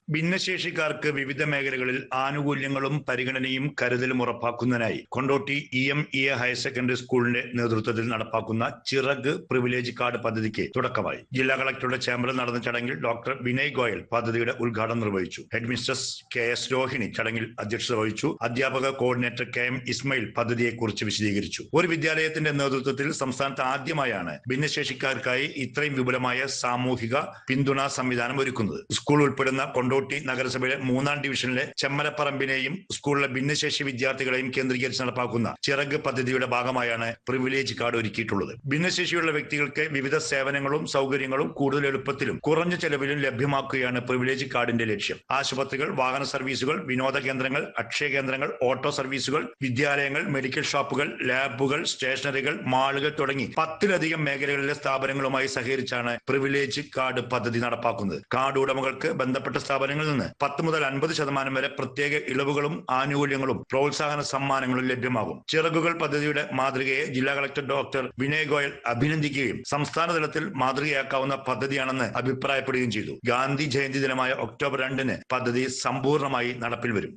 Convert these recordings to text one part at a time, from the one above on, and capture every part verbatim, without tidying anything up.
ഭിന്നശേഷിക്കാർക്ക് വിവിധ മേഖലകളിൽ ആനുകൂല്യങ്ങളും പരിഗണനയും കരുതലും ഉറപ്പാക്കുന്നതിനായി Kondotty E M E A higher secondary സ്കൂളിന്റെ നേതൃത്വത്തിൽ നടപ്പാക്കുന്ന ചിറക് പ്രിവിലേജ് കാർഡ് പദ്ധതിക്ക് തുടക്കമായി. ജില്ലാ കളക്ടറുടെ ചേംബറിൽ നടന്ന ചടങ്ങിൽ ഡോക്ടർ വിനയ് ഗോയൽ പദ്ധതിയുടെ ഉദ്ഘാടനം നിർവഹിച്ചു. Head mister K S Rohini ചടങ്ങിൽ അധ്യക്ഷത വഹിച്ചു. അധ്യാപക കോർഡിനേറ്റർ കെ എം ഇസ്മയിൽ പദ്ധതിയെക്കുറിച്ച് വിശദീകരിച്ചു. ഒരു വിദ്യാലയത്തിന്റെ നേതൃത്വത്തിൽ സംസ്ഥാനത്ത് ആദ്യമായാണ് ഭിന്നശേഷിക്കാർക്കായി ഇത്രയും വിപുലമായ സാമൂഹിക പിന്തുണാ സംവിധാനം ഒരുക്കുന്നത്. സ്കൂൾ ഉൾപ്പെടുന്ന കൊണ്ടോട്ടി നഗരസഭയിലെ മൂന്നാം ഡിവിഷനിലെ ചെമ്മലപ്പറമ്പിനെയും സ്കൂളിലെ ഭിന്നശേഷി വിദ്യാർത്ഥികളെയും കേന്ദ്രീകരിച്ച് നടപ്പാക്കുന്ന ചിറക് പദ്ധതിയുടെ ഭാഗമായാണ് പ്രിവിലേജ് കാർഡ് ഒരുക്കിയിട്ടുള്ളത്. ഭിന്നശേഷിയുള്ള വ്യക്തികൾക്ക് വിവിധ സേവനങ്ങളും സൗകര്യങ്ങളും കൂടുതൽ എളുപ്പത്തിലും കുറഞ്ഞ ചെലവിലും ലഭ്യമാക്കുകയാണ് പ്രിവിലേജ് കാർഡിന്റെ ലക്ഷ്യം. ആശുപത്രികൾ, വാഹന സർവീസുകൾ, വിനോദ കേന്ദ്രങ്ങൾ, അക്ഷയ കേന്ദ്രങ്ങൾ, ഓട്ടോ സർവീസുകൾ, വിദ്യാലയങ്ങൾ, മെഡിക്കൽ ഷോപ്പുകൾ, ലാബുകൾ, സ്റ്റേഷനറികൾ, മാളുകൾ തുടങ്ങി പത്തിലധികം മേഖലകളിലെ സ്ഥാപനങ്ങളുമായി സഹകരിച്ചാണ് പ്രിവിലേജ് കാർഡ് പദ്ധതി നടപ്പാക്കുന്നത്. കാർഡ് ഉടമകൾക്ക് ബന്ധപ്പെട്ട സ്ഥാപനങ്ങളിൽ നിന്ന് പത്ത് മുതൽ അൻപത് ശതമാനം വരെ പ്രത്യേക ഇളവുകളും ആനുകൂല്യങ്ങളും പ്രോത്സാഹന സമ്മാനങ്ങളും ലഭ്യമാകും. ചിറകുകൾ പദ്ധതിയുടെ മാതൃകയെ ജില്ലാ കളക്ടർ ഡോക്ടർ വിനയ് ഗോയൽ അഭിനന്ദിക്കുകയും സംസ്ഥാന തലത്തിൽ മാതൃകയാക്കാവുന്ന പദ്ധതിയാണെന്ന് അഭിപ്രായപ്പെടുകയും ചെയ്തു. ഗാന്ധി ജയന്തി ദിനമായ ഒക്ടോബർ രണ്ടിന് പദ്ധതി സമ്പൂർണ്ണമായി നടപ്പിൽ വരും.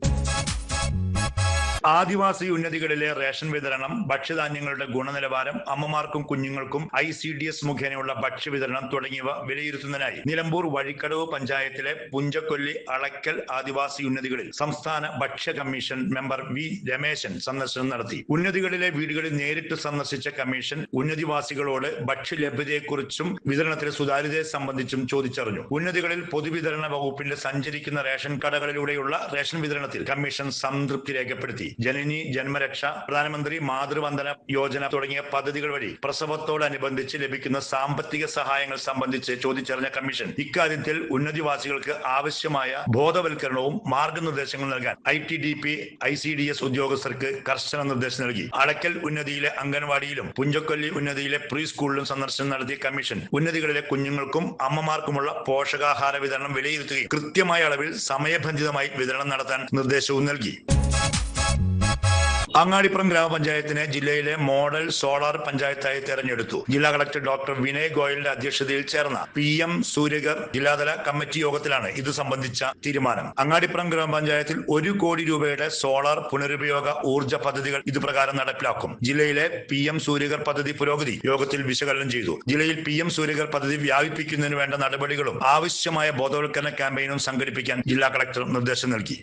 ആദിവാസി ഉന്നതികളിലെ റേഷൻ വിതരണം, ഭക്ഷ്യധാന്യങ്ങളുടെ ഗുണനിലവാരം, അമ്മമാർക്കും കുഞ്ഞുങ്ങൾക്കും ഐ സി ഡി എസ് മുഖേനയുള്ള ഭക്ഷ്യവിതരണം തുടങ്ങിയവ വിലയിരുത്തുന്നതിനായി നിലമ്പൂർ വഴിക്കടവ് പഞ്ചായത്തിലെ പുഞ്ചക്കൊല്ലി, അളക്കൽ ആദിവാസി ഉന്നതികളിൽ സംസ്ഥാന ഭക്ഷ്യ കമ്മീഷൻ മെമ്പർ വി രമേശൻ സന്ദർശനം നടത്തി. ഉന്നതികളിലെ വീടുകളിൽ നേരിട്ട് സന്ദർശിച്ച കമ്മീഷൻ ഉന്നതിവാസികളോട് ഭക്ഷ്യലഭ്യതയെക്കുറിച്ചും വിതരണത്തിലെ സുതാര്യതയെ സംബന്ധിച്ചും ചോദിച്ചറിഞ്ഞു. ഉന്നതികളിൽ പൊതുവിതരണ വകുപ്പിന്റെ സഞ്ചരിക്കുന്ന റേഷൻ കടകളിലൂടെയുള്ള റേഷൻ വിതരണത്തിൽ കമ്മീഷൻ സംതൃപ്തി രേഖപ്പെടുത്തി. ജനനി ജന്മരക്ഷ, പ്രധാനമന്ത്രി മാതൃവന്ദന യോജന തുടങ്ങിയ പദ്ധതികൾ വഴി പ്രസവത്തോടനുബന്ധിച്ച് ലഭിക്കുന്ന സാമ്പത്തിക സഹായങ്ങൾ സംബന്ധിച്ച് ചോദിച്ചറിഞ്ഞ കമ്മീഷൻ ഇക്കാര്യത്തിൽ ഉന്നതിവാസികൾക്ക് ആവശ്യമായ ബോധവൽക്കരണവും മാർഗനിർദ്ദേശങ്ങളും നൽകാൻ I T D P I C D S ഉദ്യോഗസ്ഥർക്ക് കർശന നിർദ്ദേശം നൽകി. അളക്കൽ ഉന്നതിയിലെ അംഗൻവാടിയിലും പുഞ്ചക്കൊല്ലി ഉന്നതിയിലെ പ്രീ സ്കൂളിലും സന്ദർശനം നടത്തിയ കമ്മീഷൻ ഉന്നതികളിലെ കുഞ്ഞുങ്ങൾക്കും അമ്മമാർക്കുമുള്ള പോഷകാഹാര വിതരണം വിലയിരുത്തുകയും കൃത്യമായ അളവിൽ സമയബന്ധിതമായി വിതരണം നടത്താൻ നിർദ്ദേശവും നൽകി. അങ്ങാടിപ്പുറം ഗ്രാമപഞ്ചായത്തിനെ ജില്ലയിലെ മോഡൽ സോളാർ പഞ്ചായത്തായി തെരഞ്ഞെടുത്തു. ജില്ലാ കളക്ടർ ഡോക്ടർ വിനയ് ഗോയലിന്റെ അധ്യക്ഷതയിൽ ചേർന്ന പി എം സൂര്യഗർ ജില്ലാതല കമ്മിറ്റി യോഗത്തിലാണ് ഇത് സംബന്ധിച്ച തീരുമാനം. അങ്ങാടിപ്പുറം ഗ്രാമപഞ്ചായത്തിൽ ഒരു കോടി രൂപയുടെ സോളാർ പുനരുപയോഗ ഊർജ്ജ പദ്ധതികൾ ഇതുപ്രകാരം നടപ്പിലാക്കും. ജില്ലയിലെ പി എം സൂര്യഗർ പദ്ധതി പുരോഗതി യോഗത്തിൽ വിശകലനം ചെയ്തു. ജില്ലയിൽ പി എം സൂര്യഗർ പദ്ധതി വ്യാപിപ്പിക്കുന്നതിന് വേണ്ട നടപടികളും ആവശ്യമായ ബോധവൽക്കരണ ക്യാമ്പയിനും സംഘടിപ്പിക്കാൻ ജില്ലാ കളക്ടർ നിർദ്ദേശം നൽകി.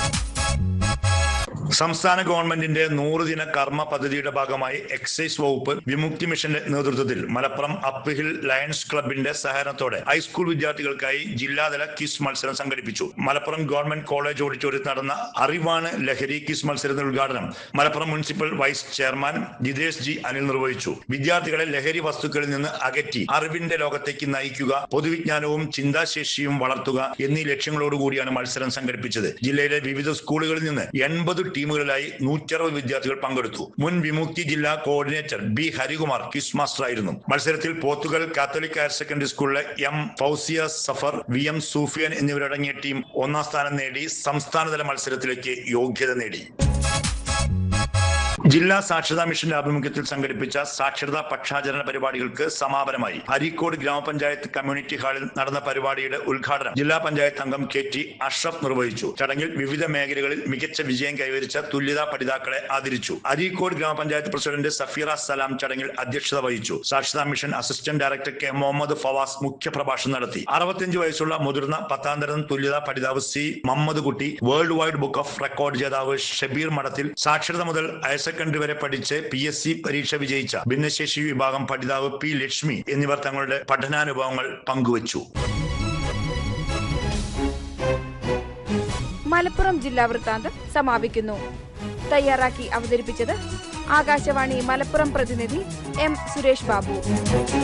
സംസ്ഥാന ഗവൺമെന്റിന്റെ നൂറുദിന കർമ്മ പദ്ധതിയുടെ ഭാഗമായി എക്സൈസ് വകുപ്പ് വിമുക്തി മിഷന്റെ നേതൃത്വത്തിൽ മലപ്പുറം അപ്പ് ഹിൽ ലയൺസ് ക്ലബിന്റെ സഹകരണത്തോടെ ഹൈസ്കൂൾ വിദ്യാർത്ഥികൾക്കായി ജില്ലാതല ക്വിസ് മത്സരം സംഘടിപ്പിച്ചു. മലപ്പുറം ഗവൺമെന്റ് കോളേജ് ഓഡിറ്റോറിയത്തിൽ നടന്ന അറിവാണ് ലഹരി ക്വിസ് മത്സരത്തിന്റെ ഉദ്ഘാടനം Malappuram municipal vice chairman Jithesh G Anil നിർവഹിച്ചു. വിദ്യാർത്ഥികളെ ലഹരി വസ്തുക്കളിൽ നിന്ന് അകറ്റി അറിവിന്റെ ലോകത്തേക്ക് നയിക്കുക, പൊതുവിജ്ഞാനവും ചിന്താശേഷിയും വളർത്തുക എന്നീ ലക്ഷ്യങ്ങളോടുകൂടിയാണ് മത്സരം സംഘടിപ്പിച്ചത്. ജില്ലയിലെ വിവിധ സ്കൂളുകളിൽ നിന്ന് എൺപത് ടീമുകളിലായി നൂറ്ററുപത് വിദ്യാർത്ഥികൾ പങ്കെടുത്തു. മുൻ വിമുക്തി ജില്ലാ coordinator B Harikumar quiz master ആയിരുന്നു. മത്സരത്തിൽ പോത്തുകൽ കാത്തോലിക് ഹയർ സെക്കൻഡറി സ്കൂളിലെ M Fousiya Zafar, V M Sufiyan എന്നിവരടങ്ങിയ ടീം ഒന്നാം സ്ഥാനം നേടി സംസ്ഥാനതല മത്സരത്തിലേക്ക് യോഗ്യത നേടി. ജില്ലാ സാക്ഷരതാ മിഷന്റെ ആഭിമുഖ്യത്തിൽ സംഘടിപ്പിച്ച സാക്ഷരതാ പക്ഷാചരണ പരിപാടികൾക്ക് സമാപനമായി. അരീക്കോട് ഗ്രാമപഞ്ചായത്ത് കമ്മ്യൂണിറ്റി ഹാളിൽ നടന്ന പരിപാടിയുടെ ഉദ്ഘാടനം ജില്ലാ പഞ്ചായത്ത് അംഗം കെ ടി അഷ്റഫ് നിർവഹിച്ചു. ചടങ്ങിൽ വിവിധ മേഖലകളിൽ മികച്ച വിജയം കൈവരിച്ച തുല്യതാ പഠിതാക്കളെ ആദരിച്ചു. അരീക്കോട് ഗ്രാമപഞ്ചായത്ത് പ്രസിഡന്റ് സഫീറ സലാം ചടങ്ങിൽ അധ്യക്ഷത വഹിച്ചു. സാക്ഷരതാ mission assistant director K Muhammad Fawaz മുഖ്യപ്രഭാഷണം നടത്തി. അറുപത്തിയഞ്ച് വയസ്സുള്ള മുതിർന്ന പത്താം തരം തുല്യതാ പഠിതാവ് സി മുഹമ്മദ് കുട്ടി, world wide book of record ജേതാവ് ഷബീർ മഠത്തിൽ, സാക്ഷരത മുതൽ ഹയർ സെക്കൻഡറി വരെ പഠിച്ച് പി എസ് സി പരീക്ഷ വിജയിച്ച ഭിന്നശേഷി വിഭാഗം പഠിതാവ് പി ലക്ഷ്മി എന്നിവർ തങ്ങളുടെ പഠനാനുഭവങ്ങൾ പങ്കുവച്ചു. മലപ്പുറം ജില്ലാ വൃത്താന്തം സമാപിക്കുന്നു. തയ്യാറാക്കി അവതരിപ്പിച്ചത് ആകാശവാണി മലപ്പുറം പ്രതിനിധി എം സുരേഷ് ബാബു.